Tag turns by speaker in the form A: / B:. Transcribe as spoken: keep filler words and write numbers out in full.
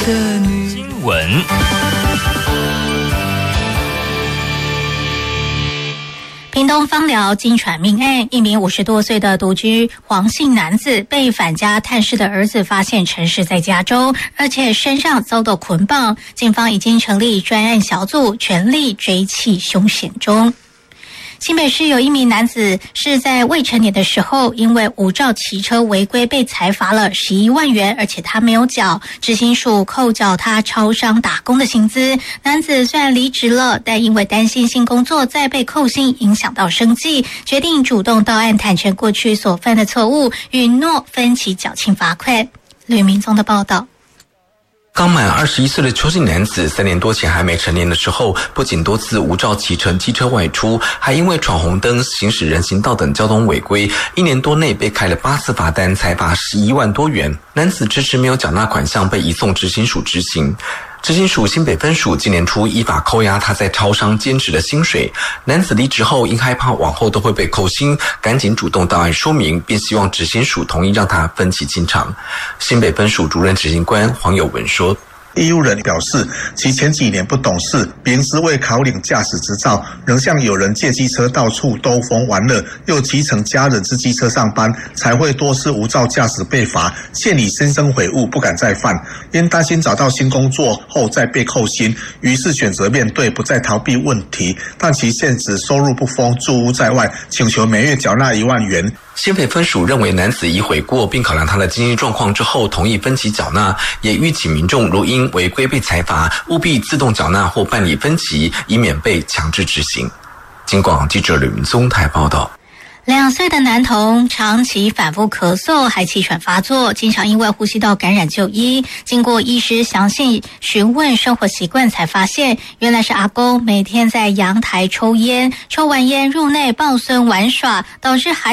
A: 的女。
B: 新闻。
C: 屏东枋寮惊传命案，一名五十多岁的独居黄姓男子被返家探视的儿子发现沉尸在家中，而且身上遭到捆绑。警方已经成立专案小组，全力追缉凶险中。新北市有一名男子是在未成年的时候，因为无照骑车违规被裁罚了十一万元，而且他没有缴，执行署扣缴他超商打工的薪资。男子虽然离职了，但因为担心新工作再被扣薪影响到生计，决定主动到案坦诚过去所犯的错误，允诺分期缴清罚款。吕明宗的报道。
D: 刚满二十一岁的邱姓男子，三年多前还没成年的时候，不仅多次无照骑乘机车外出，还因为闯红灯、行驶人行道等交通违规，一年多内被开了八次罚单，才罚十一万多元。男子迟迟没有缴纳款项，被移送执行署执行。执行署新北分署今年初依法扣押他在超商兼职的薪水。男子离职后，因害怕往后都会被扣薪，赶紧主动到案说明，并希望执行署同意让他分期清偿。新北分署主任执行官黄友文说，
E: 义务人表示，其前几年不懂事，明知未考领驾驶执照，仍向友人借机车到处兜风玩乐，又骑乘家人之机车上班，才会多次无照驾驶被罚，现已深深悔悟，不敢再犯。因担心找到新工作后再被扣薪，于是选择面对，不再逃避问题。但其现职收入不丰，住屋在外，请求每月缴纳一万元。
D: 新北分署认为男子已悔过，并考量他的经济状况之后，同意分期缴纳，也预请民众如因违规被裁罚，务必自动缴纳或办理分期，以免被强制执行。警广记者吕明宗台报道。
C: 两岁的男童长期反复咳嗽，还气喘发作，经常因为呼吸道感染就医。经过医师详细询问生活习惯，才发现原来是阿公每天在阳台抽烟，抽完烟入内抱孙玩耍，导致孩